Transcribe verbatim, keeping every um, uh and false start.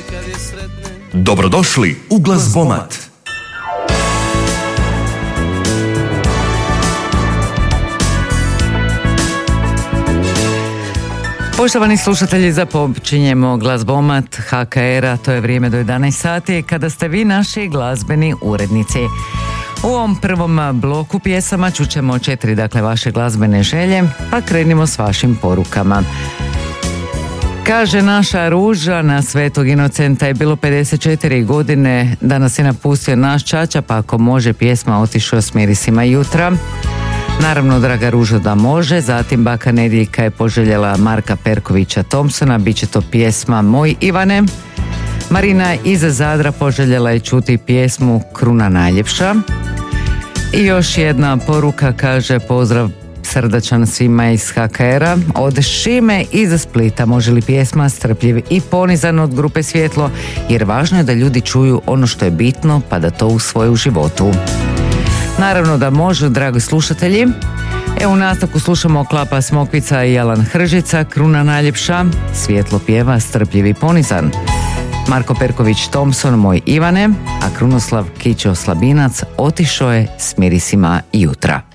Dobrodošli u Glazbomat. Poštovani slušatelji, započinjemo Glazbomat ha ka era, to je vrijeme do jedanaest sati kada ste vi naši glazbeni urednici. U ovom prvom bloku pjesama čućemo četiri dakle vaše glazbene želje, pa krenimo s vašim porukama. Kaže naša Ruža, na Svetog Inocenta je bilo pedeset četiri godine, danas je napustio naš čača, pa ako može pjesma Otišao s mirisima jutra. Naravno, draga Ružo, da može. Zatim baka Nedjeljka je poželjela Marka Perkovića Thompsona, bit će to pjesma Moj Ivane. Marina iz Zadra poželjela je čuti pjesmu Kruna najljepša. I još jedna poruka kaže pozdrav srdačan svima iz ha ka era. Od Šime iz Splita može li pjesma Strpljiv i ponizan od grupe Svjetlo, jer važno je da ljudi čuju ono što je bitno pa da to usvoje u životu. Naravno da može, dragi slušatelji. Evo u nastavku slušamo Klapa Smokvica i Alan Hržica, Kruna najljepša, Svjetlo pjeva Strpljiv i ponizan. Marko Perković Thompson, Moj Ivane, a Krunoslav Kićo Slabinac Otišao je s mirisima jutra.